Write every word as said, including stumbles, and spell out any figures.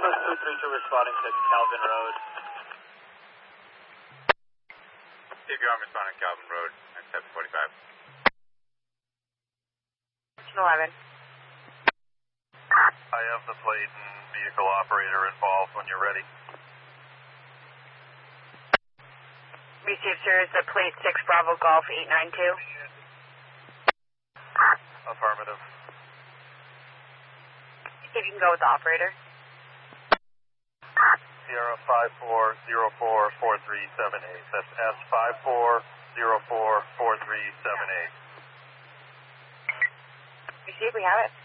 Northwest two three two responding to Calvin Road. C B R responding Calvin Road at seven forty-five. eleven. I have the plate and vehicle operator involved when you're ready. Received, sir, is the plate six Bravo Golf eight nine two. Affirmative. See if you can go with the operator. Sierra five four zero four four three seven eight. That's S five four zero four four three seven eight. Receive, we have it.